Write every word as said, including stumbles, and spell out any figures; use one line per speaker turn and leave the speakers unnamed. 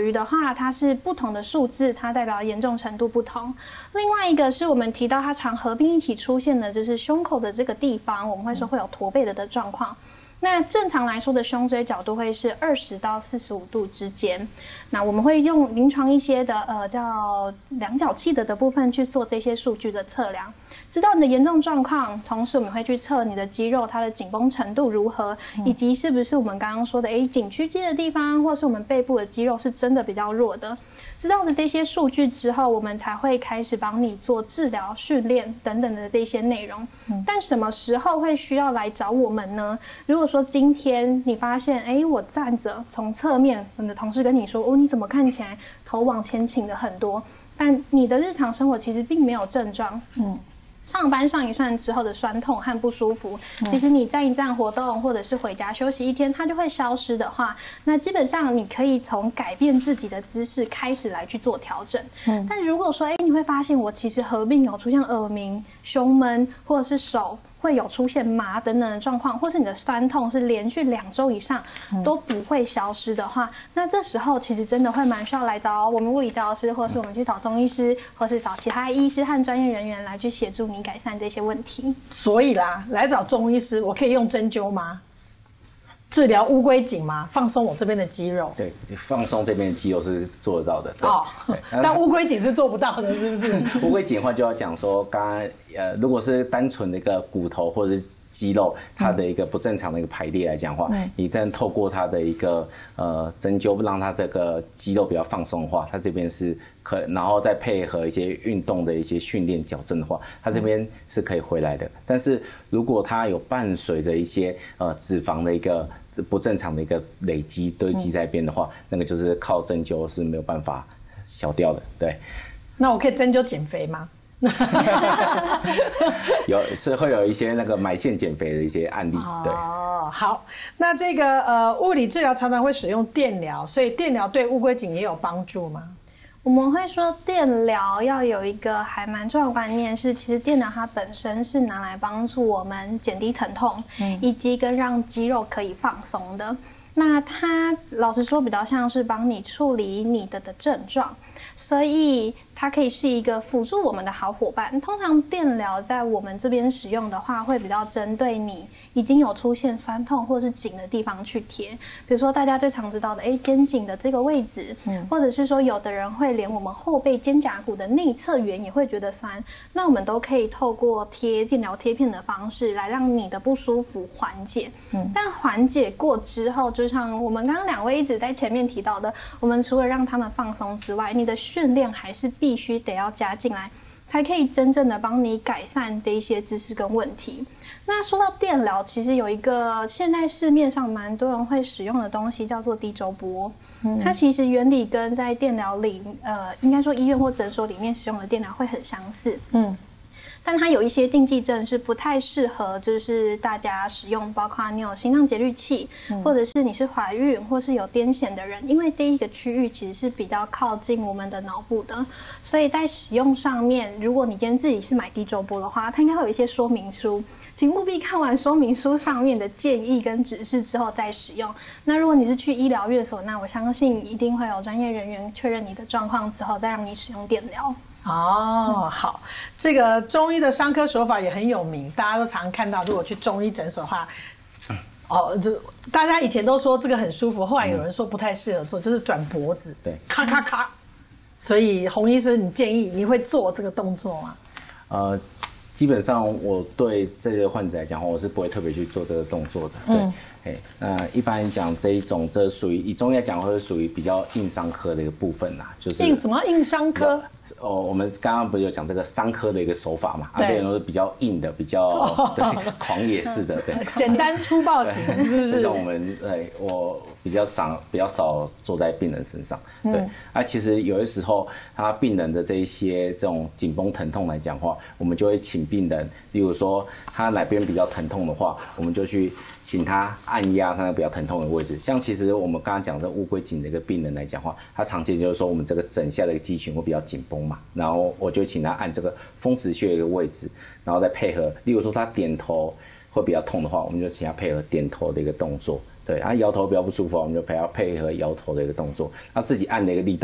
鱼的话，它是不同的数字，它代表严重程度不同。另外一个是我们提到它常合并一起出现的，就是胸口的这个地方，我们会说会有驼背的的状况。那正常来说的胸椎角度会是二十到四十五度之间。那我们会用临床一些的呃叫量角器的的部分去做这些数据的测量，知道你的严重状况。同时我们会去测你的肌肉它的紧绷程度如何，以及是不是我们刚刚说的哎颈屈肌的地方，或是我们背部的肌肉是真的比较弱的。知道了这些数据之后，我们才会开始帮你做治疗、训练等等的这些内容。嗯、但什么时候会需要来找我们呢？如果说今天你发现，哎，我站着从侧面，你的同事跟你说，哦，你怎么看起来头往前倾的很多？但你的日常生活其实并没有症状。嗯。上班上一上之后的酸痛和不舒服，其实你站一站活动，或者是回家休息一天，它就会消失的话，那基本上你可以从改变自己的姿势开始来去做调整。嗯、但如果说，哎，你会发现我其实合并有出现耳鸣、胸闷，或者是手会有出现麻等等的状况，或是你的酸痛是连续两周以上都不会消失的话，那这时候其实真的会蛮需要来找我们物理治疗师，或是我们去找中医师，或是找其他医师和专业人员来去协助你改善这些问题。
所以啦，来找中医师，我可以用针灸吗？治疗乌龟颈吗？放松我这边的肌肉？
对，放松这边的肌肉是做得到的。对，哦、
对但乌龟颈是做不到的，是不是？
乌龟颈的话就要讲说，刚刚呃，如果是单纯的一个骨头或者是肌肉，它的一个不正常的一个排列来讲的话，嗯、你再透过它的一个呃针灸，让它这个肌肉比较放松的话，它这边是可，然后再配合一些运动的一些训练矫正的话，它这边是可以回来的。但是如果它有伴随着一些呃脂肪的一个不正常的一个累积堆积在边的话，嗯、那个就是靠针灸是没有办法消掉的。对，
那我可以针灸减肥吗？
有是会有一些那个埋线减肥的一些案例。对，
哦，好，那这个呃物理治疗常常会使用电疗，所以电疗对乌龟颈也有帮助吗？
我们会说电疗要有一个还蛮重要的观念是，其实电疗它本身是拿来帮助我们减低疼痛，嗯、以及跟让肌肉可以放松的。那它老实说比较像是帮你处理你的的症状，所以它可以是一个辅助我们的好伙伴。通常电疗在我们这边使用的话，会比较针对你已经有出现酸痛或是紧的地方去贴，比如说大家最常知道的，哎，肩颈的这个位置，嗯，或者是说有的人会连我们后背肩胛骨的内侧缘也会觉得酸，那我们都可以透过贴电疗贴片的方式来让你的不舒服缓解。嗯，但缓解过之后，就像我们刚刚两位一直在前面提到的，我们除了让他们放松之外，你的训练还是必须得要加进来，才可以真正的帮你改善这一些知识跟问题。那说到电疗，其实有一个现在市面上蛮多人会使用的东西叫做低周波，嗯、它其实原理跟在电疗里，呃，应该说医院或诊所里面使用的电疗会很相似，嗯。但它有一些禁忌症是不太适合，就是大家使用，包括你有心脏节律器，嗯、或者是你是怀孕或是有癫痫的人，因为这一个区域其实是比较靠近我们的脑部的，所以在使用上面，如果你今天自己是买低周波的话，它应该会有一些说明书，请务必看完说明书上面的建议跟指示之后再使用。那如果你是去医疗院所，那我相信一定会有专业人员确认你的状况之后，再让你使用电疗。
哦，好，这个中医的伤科手法也很有名，大家都常常看到。如果去中医诊所的话，哦，就大家以前都说这个很舒服，后来有人说不太适合做，就是转脖子，
对，
咔咔咔。所以洪医师，你建议你会做这个动作吗？
呃，基本上我对这个患者来讲，我是不会特别去做这个动作的。对，嗯哎，那一般讲这一种，这属于以中医来讲，会是属于比较硬伤科的一个部分啦，就是
硬什么硬伤科？
哦，我们刚刚不是有讲这个伤科的一个手法嘛？啊，这些都是比较硬的，比较、哦、对狂野式的，对，
简单粗暴型，是不是？
这种我们对我比较少比较少做在病人身上。对，嗯、啊，其实有的时候他病人的这一些这种紧绷疼痛来讲话，我们就会请病人，例如说他哪边比较疼痛的话，我们就去请他按压他那比较疼痛的位置。像其实我们刚刚讲这乌龟颈的一个病人来讲话，他常见就是说我们这个枕下的一个肌群会比较紧绷嘛，然后我就请他按这个风池穴的一个位置，然后再配合，例如说他点头会比较痛的话，我们就请他配合点头的一个动作， 对，啊摇头比较不舒服，我们就陪他配合摇头的一个动作，那自己按的一个力道。